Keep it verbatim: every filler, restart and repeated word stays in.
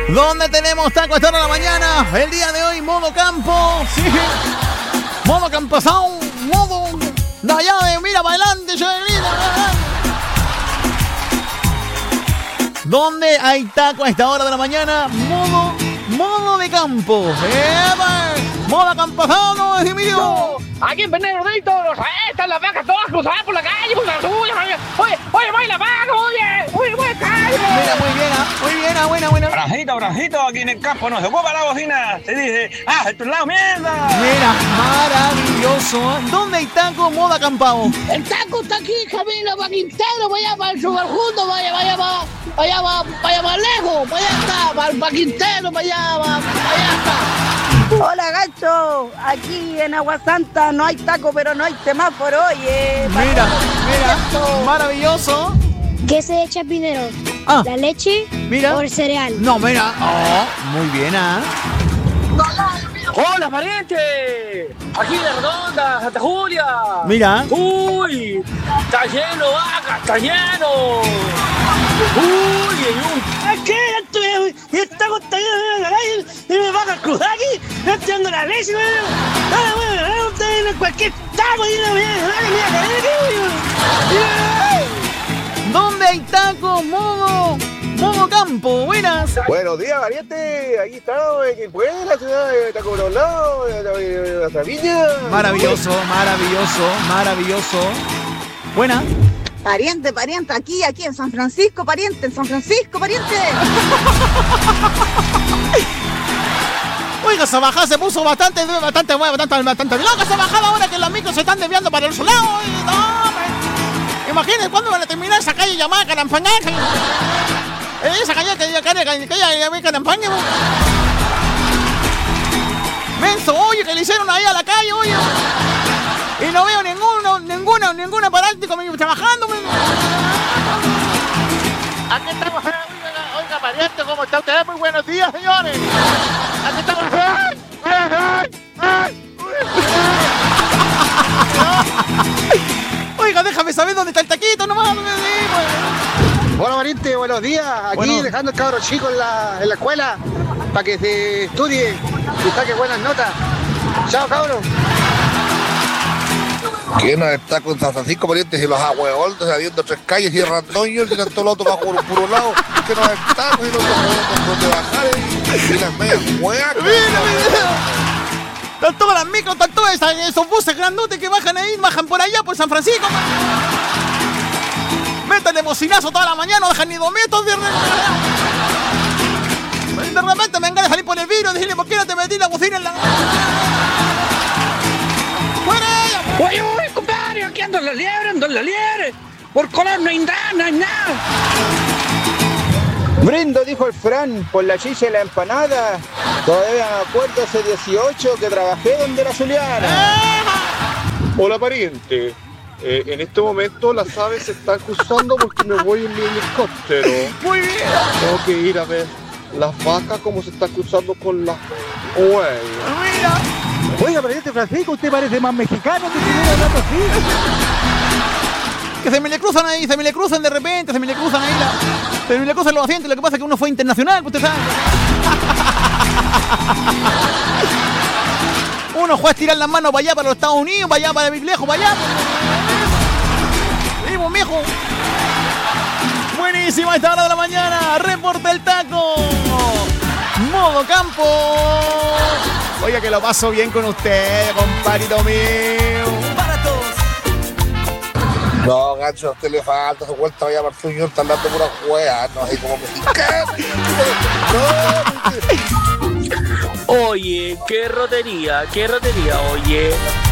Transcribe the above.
¿Dónde tenemos taco a esta hora de la mañana? El día de hoy, modo campo. Sí. Modo campazón. Modo de allá de mira para adelante. ¿Dónde hay taco a esta hora de la mañana? Modo, modo de campo. ¡Epa! Modo campazón, Emilio. Aquí en Veneno Rodito, los están las vacas todas cruzadas por la calle, por la suya. Oye, oye, voy la vaca, oye, oye, voy a calle. Mira, muy bien, muy bien, buena, buena. Brajito, brajito, aquí en el campo no se ocupa la bocina. Se dice, ah, de tu lado, mierda. Mira, maravilloso. ¿Dónde hay taco modo acampado? El taco está aquí, Camilo, para Quintero, vaya para el Subarjundo, vaya, vaya, vaya, vaya, vaya más lejos, vaya está, para, para Quintero, vaya, vaya está. Hola, Gacho, aquí en Agua Santa no hay taco, pero no hay semáforo, oye. Mira, mira, maravilloso. ¿Qué se echa Pinero? Ah, ¿La leche mira. o el cereal? No, mira. Oh, muy bien, ¿ah? ¡Hola, pariente! Aquí de Redonda, Santa Julia. Mira. ¡Uy! ¡Está lleno, vaca! ¡Está lleno! ¡Uy! ¿Es que el taco está lleno de la calle y me va a cruzar aquí? ¡No estoy dando la leche! ¡Ah, bueno! ¡Usted en cualquier taco! ¿Dónde hay taco modo, modo campo? Buenas. Buenos días, variante. Aquí estamos en Quilpué, la ciudad de Taco Brolao, de la Viña. Maravilloso, maravilloso, maravilloso. Buena. Pariente, pariente, aquí, aquí en San Francisco, pariente, en San Francisco, pariente. Oiga, esa bajada se puso bastante, bastante, bastante, bastante loca esa bajada ahora que los micros se están desviando para el otro lado. No, imagínense cuándo van a terminar esa calle llamada Carampañá. Esa calle que ya calle que ya llamé Carampañá. Menso, oye, que le hicieron ahí a la calle, oye. Y no veo ninguno, ninguna, ninguna parante conmigo trabajando. Aquí estamos, oiga, oiga, pariente, ¿cómo está usted? Muy buenos días, señores. Aquí estamos. ¡Ay! ¡Ay! ¡Ay! Oiga, déjame saber dónde está el taquito nomás. Hola, variante, buenos días. Aquí bueno. Dejando el cabro chico en la, en la escuela para que se estudie y saque buenas notas. Chao, cabros. Que no está con San Francisco, parientes y los ahueoltes habiendo tres calles y randoños y tanto los otros bajo por un puro lado. Que no está, y los otros donde bajar y las medias hueacas. Mira, mira. Están todas las micros, están todos esos, esos buses grandotes que bajan ahí, bajan por allá, por San Francisco. Métanle bocinazo toda la mañana, no dejan ni dos metros de... De repente me engañan de salir por el vidrio y decirle, ¿por qué no te metí la bocina en la... ¡Fuera ella! Oye, oye, compadre, aquí ando en la liebre, ando en la liebre. Por color no hay nada, no hay nada. Brindo, dijo el Fran, por la chicha y la empanada. Todavía me acuerdo ese dieciocho que trabajé donde la Juliana. Hola, pariente. Eh, en este momento las aves se están cruzando porque me voy en mi helicóptero. Muy bien. Tengo que ir a ver las vacas como se están cruzando con las ovejas. Mira. Oiga, pariente Francisco, usted parece más mexicano que si hubiera hablado así. Que se me le cruzan ahí, se me le cruzan de repente, se me le cruzan ahí la... Se me le cruzan los asientos, lo que pasa es que uno fue internacional, usted sabe. Uno fue a estirar las manos para allá, para los Estados Unidos, para allá, para el lejos, para allá. Vamos, mijo. Buenísima esta hora de la mañana. Reporta el taco. Modo campo. Oiga, que lo paso bien con usted, compadrito mío. Para todos. No, Gacho, a usted le falta su vuelta, vaya para el señor, está hablando pura juega, no así como mexicano. Oye, qué rotería, qué rotería, oye.